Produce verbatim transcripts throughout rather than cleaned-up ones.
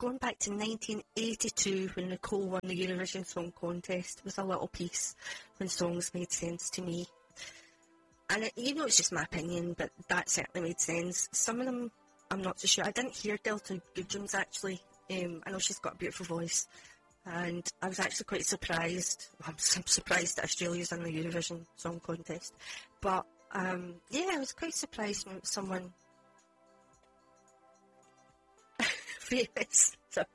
going back to nineteen eighty-two when Nicole won the Eurovision Song Contest with a little piece when songs made sense to me. And it, you know, it's just my opinion, but that certainly made sense. Some of them, I'm not so sure. I didn't hear Delta Goodrem's actually. Um, I know she's got a beautiful voice, and I was actually quite surprised. I'm, I'm surprised that Australia's in the Eurovision Song Contest. But um, yeah, I was quite surprised when someone famous. Sorry.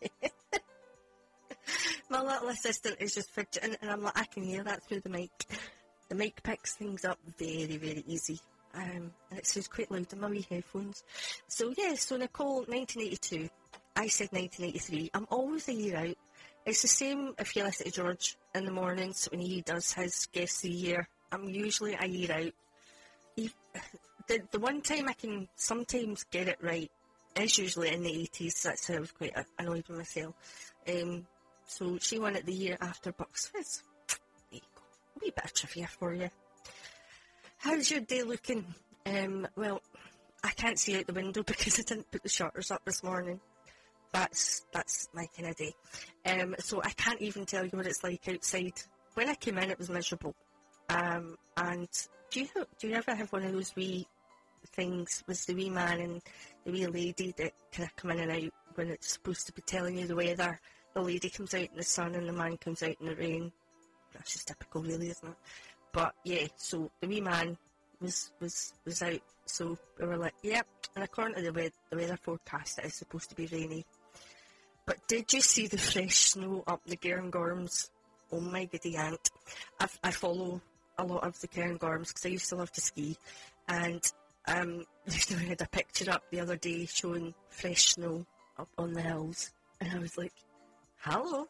My little assistant is just fidgeting, and I'm like, I can hear that through the mic. The mic picks things up very, very easy. Um, and it sounds quite loud in my wee headphones. So yeah, so Nicole, nineteen eighty-two. I said nineteen eighty-three. I'm always a year out. It's the same if you listen to George in the mornings when he does his guess of the year. I'm usually a year out. He, the, the one time I can sometimes get it right is usually in the eighties. That's how I was quite annoyed with myself. Um, so she won it the year after Bucks Fizz. There you go. A wee bit of trivia for you. How's your day looking? Um, well, I can't see out the window because I didn't put the shutters up this morning. That's that's my kind of day. Um, so I can't even tell you what it's like outside. When I came in, it was miserable. Um, and do you do you ever have one of those wee things with the wee man and the wee lady that kind of come in and out when it's supposed to be telling you the weather? The lady comes out in the sun and the man comes out in the rain. That's just typical, really, isn't it? But yeah, so the wee man was was was out. So we were like, yep. And according to the weather, the weather forecast, it is supposed to be rainy. But did you see the fresh snow up the Cairngorms? Oh my goody aunt. I, I follow a lot of the Cairngorms because I used to love to ski. And um, they had a picture up the other day showing fresh snow up on the hills. And I was like, hello.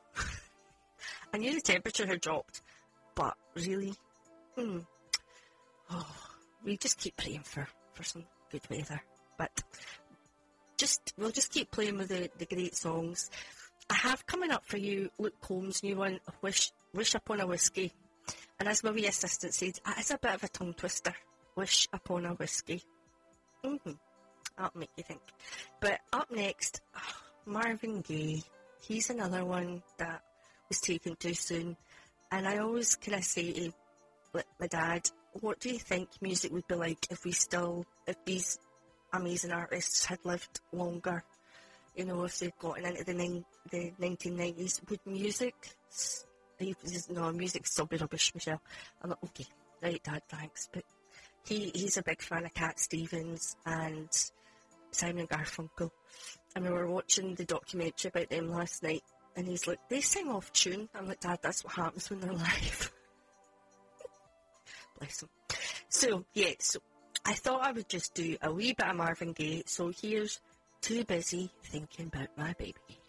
I knew the temperature had dropped. But really, hmm. Oh, we just keep praying for, for some good weather. But just we'll just keep playing with the, the great songs. I have coming up for you Luke Combs' new one, Wish Wish Upon a Whiskey. And as my wee assistant said, it's a bit of a tongue twister. Wish Upon a Whiskey. Mm-hmm. That'll make you think. But up next, oh, Marvin Gaye. He's another one that was taken too soon. And I always kind of say to like, my dad, what do you think music would be like if we still, if these amazing artists had lived longer? You know, if they'd gotten into the, nin- the nineteen nineties, would music, he says, no, music still be rubbish, Michelle. I'm like, okay, right, Dad, thanks. But he he's a big fan of Cat Stevens and Simon Garfunkel. And we were watching the documentary about them last night, and he's like, they sing off tune. I'm like, Dad, that's what happens when they're live. Bless him. So, yeah, so I thought I would just do a wee bit of Marvin Gaye. So here's Too Busy Thinking About My Baby.